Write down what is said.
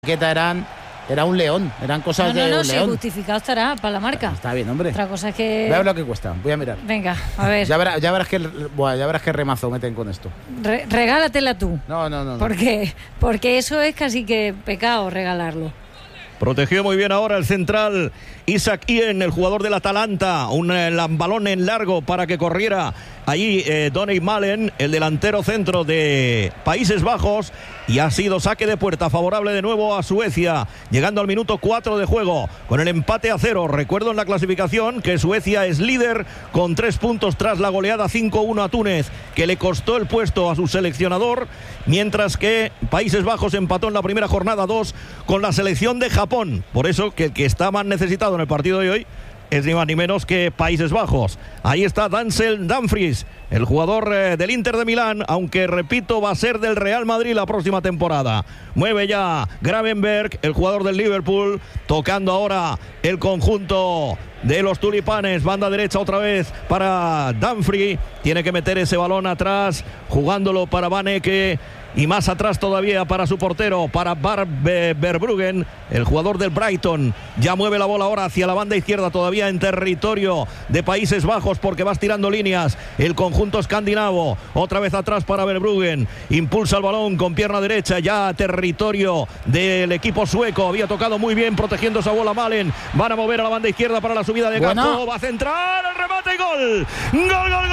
etiqueta era un león, eran cosas de un sí, león. Justificado estará para la marca. Está bien, hombre. Otra cosa es que... Voy a ver lo que cuesta, voy a mirar. Venga, a ver. Ya verás qué remazo meten con esto. Regálatela tú. No. ¿Por qué? Porque eso es casi que pecado regalarlo. Protegió muy bien ahora el central Isaac Ien, el jugador del Atalanta. Un balón en largo para que corriera allí Donny Malen, el delantero centro de Países Bajos. Y ha sido saque de puerta favorable de nuevo a Suecia, llegando al minuto 4 de juego, con el empate a 0. Recuerdo en la clasificación que Suecia es líder con 3 puntos tras la goleada 5-1 a Túnez, que le costó el puesto a su seleccionador, mientras que Países Bajos empató en la primera jornada 2 con la selección de Japón. Por eso que el que está más necesitado en el partido de hoy es ni más ni menos que Países Bajos. Ahí está Denzel Dumfries, el jugador del Inter de Milán, aunque repito, va a ser del Real Madrid la próxima temporada. Mueve ya Gravenberch, el jugador del Liverpool, tocando ahora el conjunto de los tulipanes. Banda derecha otra vez para Dumfries. Tiene que meter ese balón atrás, jugándolo para Van Ecke. Y más atrás todavía para su portero, para Verbruggen, el jugador del Brighton. Ya mueve la bola ahora hacia la banda izquierda, todavía en territorio de Países Bajos, porque va estirando líneas el conjunto escandinavo. Otra vez atrás para Verbruggen, impulsa el balón con pierna derecha, ya territorio del equipo sueco. Había tocado muy bien protegiendo esa bola Malen. Van a mover a la banda izquierda para la subida de campo. Va a centrar, el remate y gol. Gol.